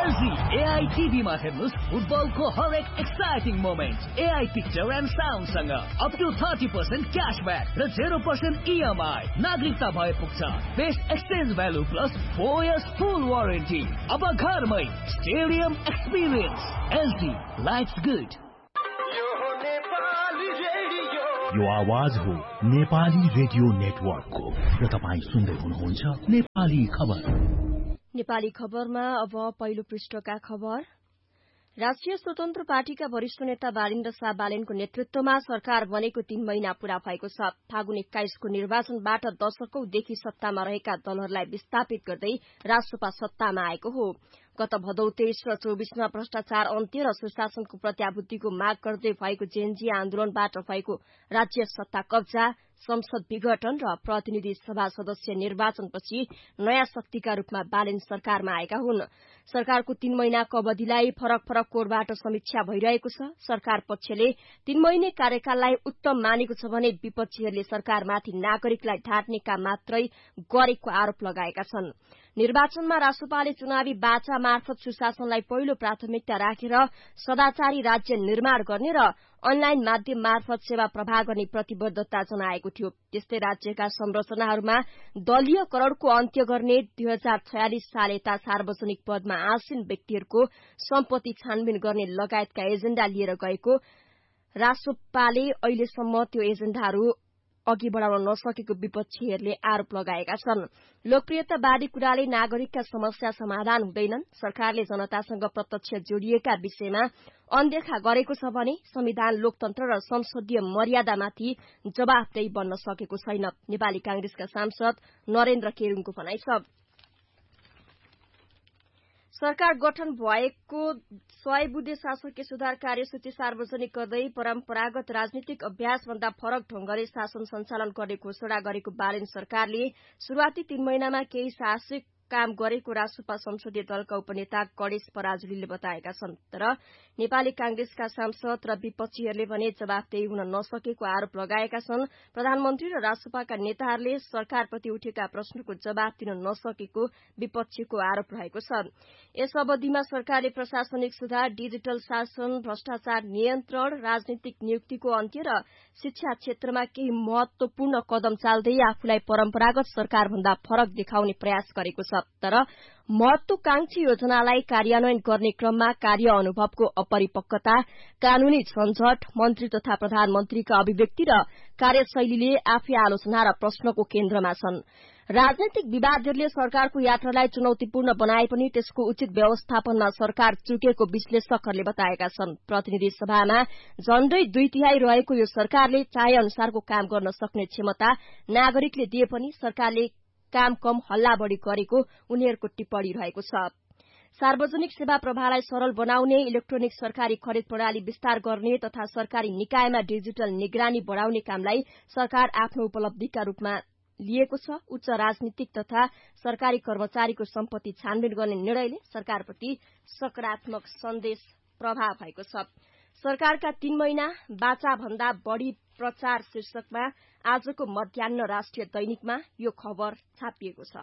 LG AI TV मा हेर्नुस् फुटबलको हरेक exciting moment. AI picture and साउन्डसँग up to 30% क्याशब्याक र 0% EMI। नागरिकता भए पुग्छ। Best exchange value plus 4 years फुल वारेन्टी। अब घरमै stadium experience. LG lives good. यो आवाज हो नेपाली रेडियो नेटवर्कको र तपाईं सुन्दै हुनुहुन्छ नेपाली खबर। नेपाली खबरमा अब पहिलो पृष्ठका खबर। राष्ट्रिय स्वतन्त्र पार्टीका वरिष्ठ नेता बालिन्द्र शाह बालेनको नेतृत्वमा सरकार बनेको 3 महिना पूरा भएको छ। फागुन 21 को निर्वाचनबाट दशकौंदेखि सत्तामा रहेका दलहरूलाई विस्थापित गर्दै राष्ट्रपा सत्तामा आएको हो। गत भदौ 23 र 24 मा भ्रष्टाचार अन्त्य र सुशासनको प्रत्याभूतिको माग गर्दै भएको जेएनजी आन्दोलनबाट भएको राज्य सत्ता कब्जा, संसद विघटन र प्रतिनिधि सभा सदस्य निर्वाचनपछि नयाँ शक्तिका रूपमा बालेन सरकारमा आएका हुन्। सरकारको 3 महिनाको अवधिलाई फरक फरक कोणबाट समीक्षा भइरहेको छ। सरकार पक्षले 3 महिने कार्यकाललाई उत्तम मानेको छ भने विपक्षीहरूले सरकारमाथि नागरिकलाई ढाट्ने काम मात्रै गरेको आरोप लगाएका छन्। निर्वाचनमा राष्ट्रपाले चुनावी बाचा मार्फत सुशासनलाई पहिलो प्राथमिकता राखेर सदाचारी राज्य निर्माण गर्ने र अनलाइन माध्यम मार्फत सेवा प्रवाह गर्ने प्रतिबद्धता जनाएको थियो। त्यस्तै राज्यका संरचनाहरूमा दलीयकरणको अन्त्य गर्ने, 2046 साल यता सार्वजनिक पदमा आसीन व्यक्तिहरूको सम्पत्ति छानबिन गर्ने लगायतका एजेण्डा लिएर गएको राष्ट्रपाले अहिलेसम्म त्यो एजेण्डाहरू अघि बढ़ाउन नसकेको विपक्षीहरूले आरोप लगाएका छन्। लोकप्रियतावादी कुराले नागरिकका समस्या समाधान हुँदैनन्। सरकारले जनतासँग प्रत्यक्ष जोडिएका विषयमा अनदेखा गरेको छ भने संविधान, लोकतन्त्र र संसदीय मर्यादामाथि जवाफदेही बन्न सकेको छैन। नेपाली कांग्रेसका सांसद नरेन्द्र केरुङको भनाइ छ। सरकार गठन भएको 100 बुँदे शासकीय सुधार कार्यसूची सार्वजनिक गर्दै परम्परागत राजनीतिक अभ्यासभन्दा फरक ढंगले शासन सञ्चालन गर्ने घोषणा गरेको बालेन सरकारले शुरूआती 3 महिनामा केही साहसिक काम गरेको राष्ट्रपा संसदीय दलका उपनेता गणेश पराजुलीले बताएका छन्। तर नेपाली कांग्रेसका सांसद र विपक्षीहरूले भने जवाफदेही हुन नसकेको आरोप लगाएका छन्। प्रधानमन्त्री र राष्ट्रपाका नेताहरूले सरकारप्रति उठेका प्रश्नको जवाफ दिन नसकेको विपक्षीको आरोप रहेको छ। यस अवधिमा सरकारले प्रशासनिक सुधार, डिजिटल शासन, भ्रष्टाचार नियन्त्रण, राजनीतिक नियुक्तिको अन्त्य र शिक्षा क्षेत्रमा केही महत्वपूर्ण कदम चाल्दै आफूलाई परम्परागत सरकारभन्दा फरक देखाउने प्रयास गरेको छ। तर महत्वाकांक्षी योजनालाई कार्यान्वयन गर्ने क्रममा कार्य अनुभवको अपरिपक्वता, कानूनी झन्झट, मन्त्री तथा प्रधानमन्त्रीका अभिव्यक्ति र कार्यशैलीले आफै आलोचना र प्रश्नको केन्द्रमा छन्। राजनैतिक विवादहरूले सरकारको यात्रालाई चुनौतीपूर्ण बनाए पनि त्यसको उचित व्यवस्थापनमा सरकार चुकेको विश्लेषकहरूले बताएका छन्। प्रतिनिधि सभामा झण्डै 2/3 रहेको यो सरकारले चाहे अनुसारको काम गर्न सक्ने क्षमता नागरिकले दिए पनि सरकारले काम कम हल्ला बढ़ी गरेको उनीहरूको टिप्पणी रहेको छ। सार्वजनिक सेवा प्रवाहलाई सरल बनाउने, इलेक्ट्रोनिक सरकारी खरिद प्रणाली विस्तार गर्ने तथा सरकारी निकायमा डिजिटल निगरानी बढ़ाउने कामलाई सरकार आफ्नो उपलब्धिका रूपमा लिएको छ। उच्च राजनीतिक तथा सरकारी कर्मचारीको सम्पत्ति छानबिन गर्ने निर्णयले सरकारप्रति सकारात्मक सन्देश प्रभाव भएको छ। सरकारका 3 महिना बाचा भन्दा बढ़ी प्रचार शीर्षकमा आजको मध्याह्न राष्ट्रिय दैनिकमा यो खबर छापिएको छ।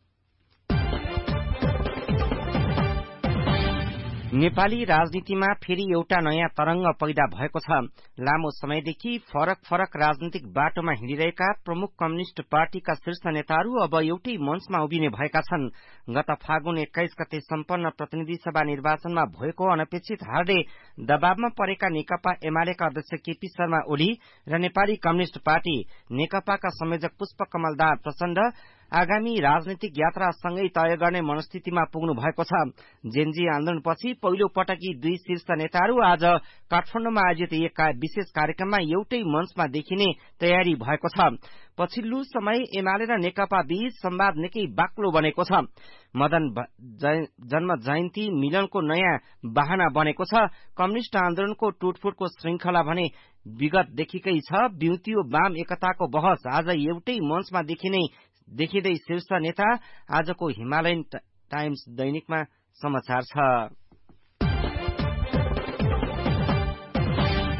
नेपाली राजनीतिमा फेरि एउटा नयाँ तरंग पैदा भएको छ। लामो समयदेखि फरक फरक राजनीतिक बाटोमा हिँडिरहेका प्रमुख कम्युनिष्ट पार्टीका शीर्ष नेताहरू अब एउटै मञ्चमा उभिने भएका छन्। गत फागुन 21 गते सम्पन्न प्रतिनिधि सभा निर्वाचनमा भएको अनपेक्षित हारले दबावमा परेका नेकपा एमालेका अध्यक्ष केपी शर्मा ओली र नेपाली कम्युनिष्ट पार्टी नेकपाका संयोजक पुष्पकमल दाहाल प्रचण्ड आगामी राजनीतिक यात्रा सँगै तय गर्ने मनस्थितिमा पुग्नु भएको छ। जेएनजी आन्दोलनपछि पहिलो पटक दुई शीर्ष नेताहरू आज काठमाडौँमा आयोजित एक विशेष कार्यक्रममा एउटै मञ्चमा देखिने तयारी भएको छ। पछिल्लो समय एमाले र नेकपा बीच संवाद निकै बाक्लो बनेको छ। मदन जन्म जयन्ती मिलनको नयाँ बहाना बनेको छ। कम्युनिष्ट आन्दोलनको टुटफुटको श्रृंखला भने विगतदेखिकै छ। बिउतियो वाम एकताको बहस आज एउटै मञ्चमा देखिँदै शीर्ष नेता आजको हिमालयन टाइम्स दैनिकमा समाचार छ।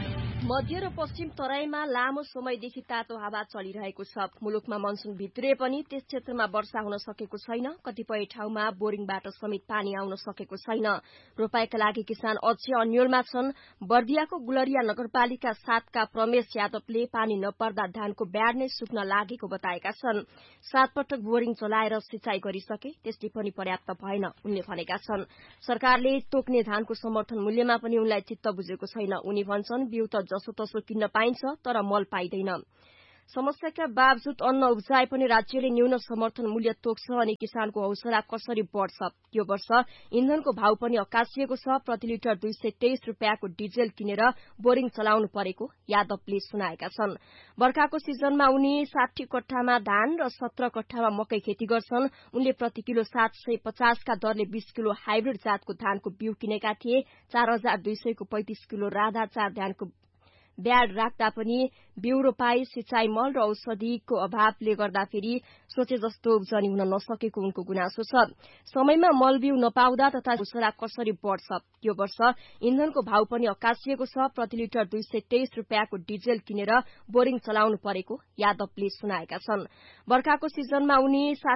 मध्य र पश्चिम तराईमा लामो समयदेखि तातो हावा चलिरहेको छ। मुलुकमा मनसुन भित्रिए पनि त्यस क्षेत्रमा वर्षा हुन सकेको छैन। कतिपय ठाउँमा बोरिङबाट समेत पानी आउन सकेको छैन। रोपाईका लागि किसान अझै अन्योलमा छन्। बर्दियाको गुलरिया नगरपालिका 7 का प्रमेश यादवले पानी नपर्दा धानको ब्याड नै सुक्न लागेको बताएका छन्। 7 पटक बोरिङ चलाएर सिंचाई गरिसके, त्यसले पनि पर्याप्त भएन उनले भनेका छन्। सरकारले तोक्ने धानको समर्थन मूल्यमा पनि उनलाई चित्त बुझेको छैन। उनी भन्छन् बिउ त जसो-तसो किन्न पाइन्छ तर मल पाइदैन। समस्याका बावजुद अन्न उब्जाए पनि राज्यले न्यून समर्थन मूल्य तोक्छ अनि किसानको हौसला कसरी बढ्छ। यो वर्ष इन्धनको भाव पनि अकासिएको छ। प्रति लिटर 223 रुपियाँको डिजेल किनेर बोरिङ चलाउनु परेको यादवले सुनाएका छन्। बर्खाको सिजनमा उनी 60 कट्ठामा धान र 17 कट्ठामा मकै खेती गर्छन्। उनले प्रति किलो 750 का दरले 20 किलो हाइब्रिड जातको धानको बिउ किनेका थिए। 4200 को 35 किलो राधा 4 धानको ब्याड राख्दा पनि बिउ रोपाई, सिंचाई, मल र औषधिको अभावले गर्दाखेरि सोचे जस्तो उब्जनी हुन नसकेको उनको गुनासो छ। समयमा मल बिउ नपाउँदा तथा हौसला कसरी बढ्छ। यो वर्ष इन्धनको भाव पनि अकासिएको छ। प्रति लिटर 223 रुपियाँको डिजेल किनेर बोरिङ चलाउनु परेको यादवले सुनाएका छन्। बर्खाको सिजनमा उनी